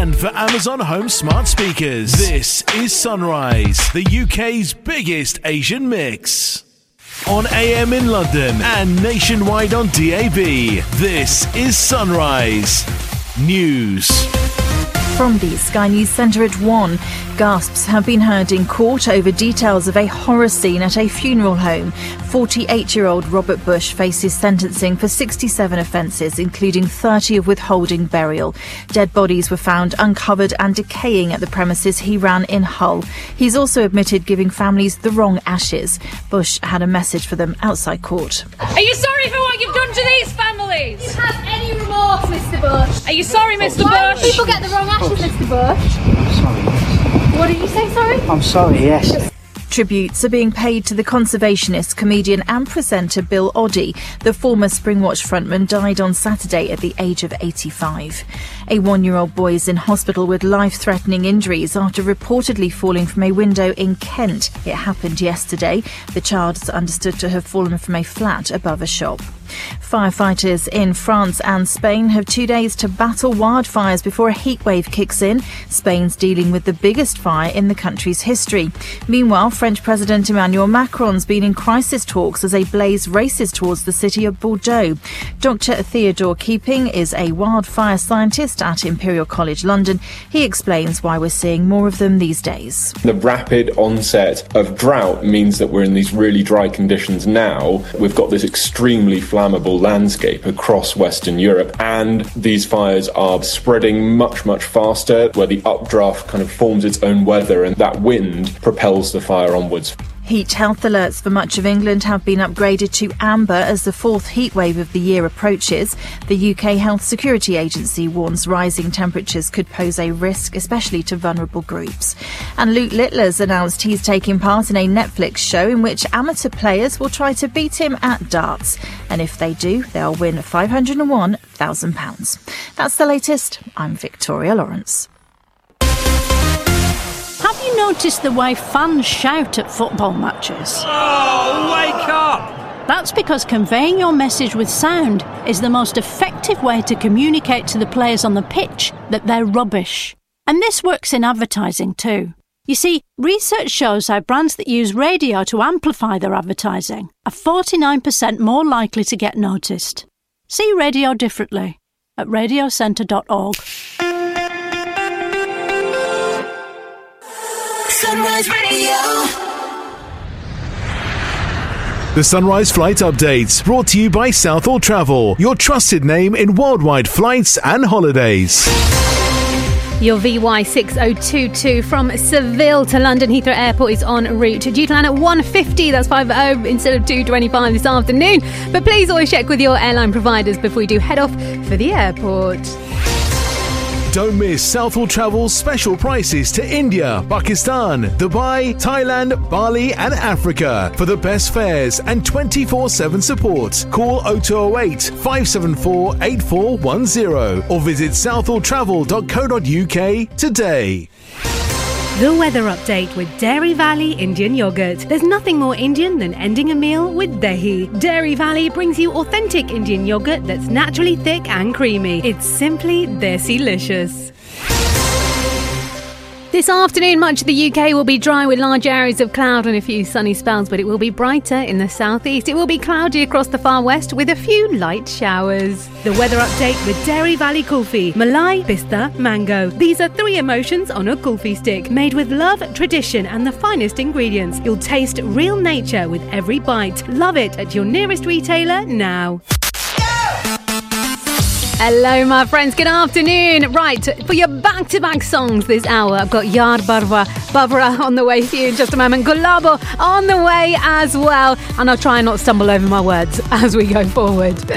and for Amazon Home smart speakers. This is Sunrise, the UK's biggest Asian mix. On AM in London and nationwide on DAB, this is Sunrise News. From the Sky News Centre at 1, gasps have been heard in court over details of a horror scene at a funeral home. 48-year-old Robert Bush faces sentencing for 67 offences, including 30 of withholding burial. Dead bodies were found uncovered and decaying at the premises he ran in Hull. He's also admitted giving families the wrong ashes. Bush had a message for them outside court. Are you sorry for what you've done to these families? Do you have any remorse, Mr. Bush? Are you sorry, Mr. Why Bush? do people get the wrong ashes, Mr. Bush? I'm sorry, yes. What did you say, sorry? I'm sorry, yes. Tributes are being paid to the conservationist, comedian and presenter Bill Oddie. The former Springwatch frontman died on Saturday at the age of 85. A 1-year-old boy is in hospital with life-threatening injuries after reportedly falling from a window in Kent. It happened yesterday. The child is understood to have fallen from a flat above a shop. Firefighters in France and Spain have 2 days to battle wildfires before a heatwave kicks in. Spain's dealing with the biggest fire in the country's history. Meanwhile, French President Emmanuel Macron's been in crisis talks as a blaze races towards the city of Bordeaux. Dr. Theodore Keeping is a wildfire scientist at Imperial College London. He explains why we're seeing more of them these days. The rapid onset of drought means that we're in these really dry conditions now. We've got this extremely flammable landscape across Western Europe, and these fires are spreading much, much faster, where the updraft kind of forms its own weather and that wind propels the fire onwards. Heat health alerts for much of England have been upgraded to amber as the fourth heatwave of the year approaches. The UK Health Security Agency warns rising temperatures could pose a risk, especially to vulnerable groups. And Luke Littler's announced he's taking part in a Netflix show in which amateur players will try to beat him at darts. And if they do, they'll win £501,000. That's the latest. I'm Victoria Lawrence. Have you noticed the way fans shout at football matches? Oh, wake up! That's because conveying your message with sound is the most effective way to communicate to the players on the pitch that they're rubbish. And this works in advertising too. You see, research shows how brands that use radio to amplify their advertising are 49% more likely to get noticed. See radio differently at radiocentre.org. Sunrise Radio. The Sunrise Flight Updates, brought to you by Southall Travel, your trusted name in worldwide flights and holidays. Your VY6022 from Seville to London Heathrow Airport is en route. Due to land at 1:50, that's 50 instead of 2:25 this afternoon. But please always check with your airline providers before you do head off for the airport. Don't miss Southall Travel's special prices to India, Pakistan, Dubai, Thailand, Bali and Africa. For the best fares and 24/7 support, call 0208 574 8410 or visit southalltravel.co.uk today. The weather update with Dairy Valley Indian Yogurt. There's nothing more Indian than ending a meal with dahi. Dairy Valley brings you authentic Indian yogurt that's naturally thick and creamy. It's simply desi-licious. This afternoon, much of the UK will be dry with large areas of cloud and a few sunny spells, but it will be brighter in the southeast. It will be cloudy across the far west with a few light showers. The weather update with Dairy Valley Kulfi. Malai, Pista, Mango. These are 3 emotions on a kulfi stick, made with love, tradition and the finest ingredients. You'll taste real nature with every bite. Love it at your nearest retailer now. Hello, my friends. Good afternoon. Right, for your back-to-back songs this hour, I've got Yar Barbara on the way for you in just a moment. Gulabo on the way as well. And I'll try and not stumble over my words as we go forward.